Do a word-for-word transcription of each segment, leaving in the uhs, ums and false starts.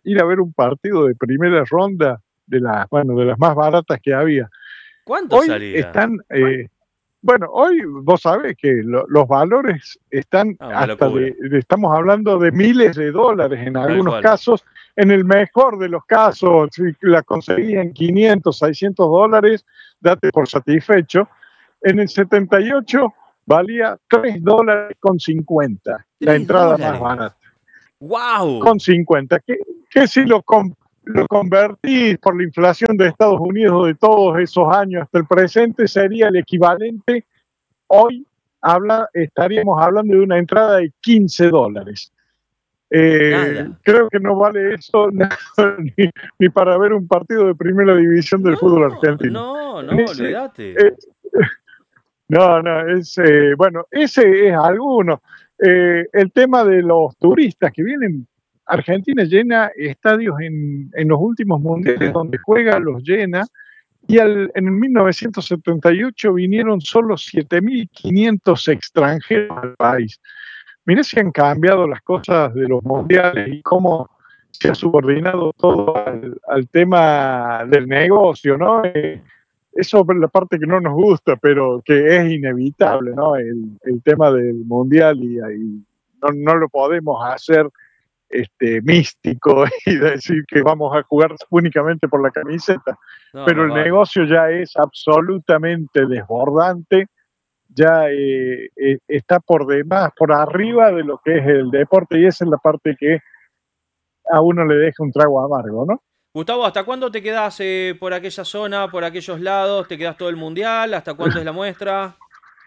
ir a ver un partido de primera ronda de las, bueno, de las más baratas que había. ¿Cuánto Hoy salía? están, eh, bueno, hoy vos sabés que lo, los valores están Ah, una hasta locura. de, de, estamos hablando de miles de dólares en Tal algunos cual. casos. En el mejor de los casos, si la conseguían quinientos, seiscientos dólares, date por satisfecho. En el setenta y ocho valía tres dólares con cincuenta, la tres entrada más dólares. barata. ¡Wow! Con cincuenta. Que, que si lo, com, lo convertís por la inflación de Estados Unidos de todos esos años hasta el presente, sería el equivalente. Hoy habla, estaríamos hablando de una entrada de quince dólares. Eh, Nada. creo que no vale eso ni, ni para ver un partido de primera división del No, fútbol argentino. no, no, Ese, olvídate. eh, no, no, es, eh, bueno, ese es alguno. Eh, el tema de los turistas que vienen, Argentina llena estadios en, en los últimos mundiales donde juega, los llena, y al, en mil novecientos setenta y ocho vinieron solo siete mil quinientos extranjeros al país. Mirá si han cambiado las cosas de los mundiales y cómo se ha subordinado todo al, al tema del negocio, ¿no? Eh, eso es la parte que no nos gusta, pero que es inevitable, ¿no? El, el tema del mundial y, y no, no lo podemos hacer este, místico y decir que vamos a jugar únicamente por la camiseta, No, pero más el vale. negocio ya es absolutamente desbordante, ya eh, eh, está por demás, por arriba de lo que es el deporte, y esa es la parte que a uno le deja un trago amargo, ¿no? Gustavo, ¿hasta cuándo te quedás eh, por aquella zona, por aquellos lados? ¿Te quedás todo el mundial? ¿Hasta cuándo es la muestra?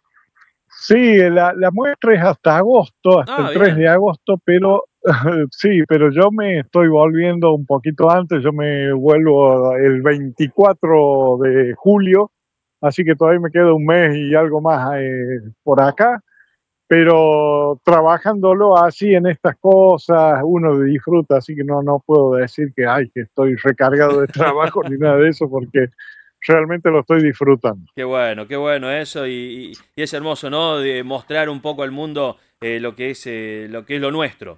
Sí, la, la muestra es hasta agosto, hasta Ah, el tres de bien. agosto, pero sí, pero yo me estoy volviendo un poquito antes, yo me vuelvo el veinticuatro de julio, así que todavía me queda un mes y algo más eh, por acá, pero trabajándolo así en estas cosas, uno disfruta, así que no, no puedo decir que, ay, que estoy recargado de trabajo ni nada de eso, porque realmente lo estoy disfrutando. Qué bueno, qué bueno eso y, y- y es hermoso, ¿no? De mostrar un poco al mundo eh, lo que es eh, lo que es lo nuestro.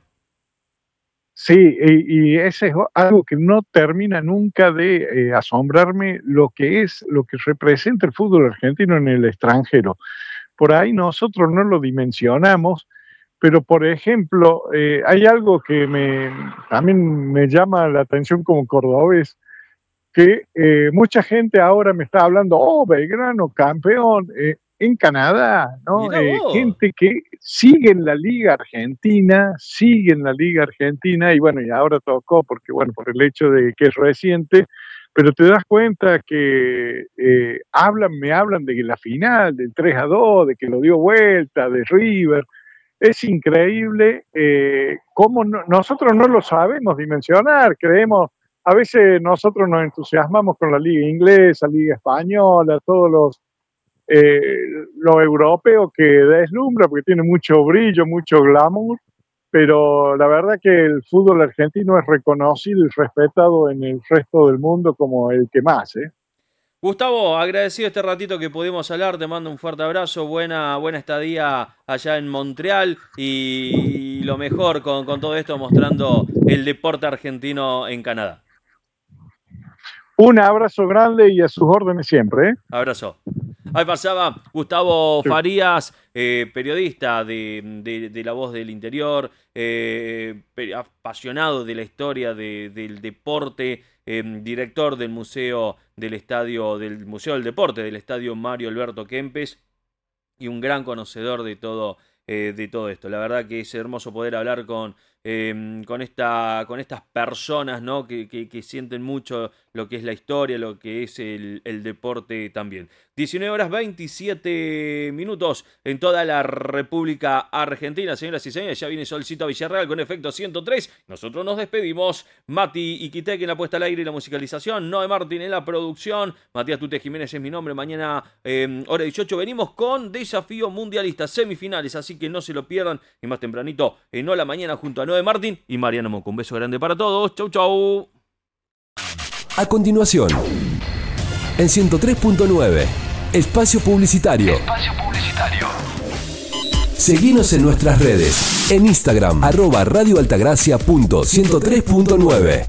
Sí, y, y ese es algo que no termina nunca de eh, asombrarme, lo que es, lo que representa el fútbol argentino en el extranjero. Por ahí nosotros no lo dimensionamos, pero por ejemplo, eh, hay algo que me, también me llama la atención como cordobés, que eh, mucha gente ahora me está hablando, oh, Belgrano, campeón, eh, en Canadá, ¿no? Mirá Eh, vos. gente que sigue en la Liga Argentina, sigue en la Liga Argentina, y bueno, y ahora tocó, porque bueno, por el hecho de que es reciente, pero te das cuenta que eh, hablan, me hablan de que la final, del tres a dos, de que lo dio vuelta, de River, es increíble eh, cómo no, nosotros no lo sabemos dimensionar, creemos, a veces nosotros nos entusiasmamos con la liga inglesa, liga española, todos los eh, lo europeo que deslumbra porque tiene mucho brillo, mucho glamour, pero la verdad que el fútbol argentino es reconocido y respetado en el resto del mundo como el que más, ¿eh? Gustavo, agradecido este ratito que pudimos hablar, te mando un fuerte abrazo, buena, buena estadía allá en Montreal y, y lo mejor con, con todo esto mostrando el deporte argentino en Canadá. Un abrazo grande y a sus órdenes siempre, ¿eh? Abrazo. Ahí pasaba Gustavo Farías, eh, periodista de, de, de La Voz del Interior, eh, apasionado de la historia de, del deporte, eh, director del Museo del Estadio, del Museo del Deporte, del Estadio Mario Alberto Kempes, y un gran conocedor de todo, eh, de todo esto. La verdad que es hermoso poder hablar con, eh, con, esta, con estas personas, ¿no? que, que, que sienten mucho lo que es la historia, lo que es el, el deporte también. diecinueve horas veintisiete minutos en toda la República Argentina. Señoras y señores, ya viene Solcito Villarreal con efecto ciento tres. Nosotros nos despedimos. Mati Iquitek en la puesta al aire y la musicalización. Noé Martín en la producción. Matías Tute Jiménez es mi nombre. Mañana, eh, hora dieciocho, venimos con Desafío Mundialista, semifinales. Así que no se lo pierdan. Y más tempranito, en Hola Mañana, junto a Noé Martín y Mariano Moco. Un beso grande para todos. Chau, chau. A continuación, en ciento tres punto nueve, Espacio Publicitario. Espacio Publicitario. Seguinos en nuestras redes, en Instagram, arroba radioaltagracia punto ciento tres punto nueve.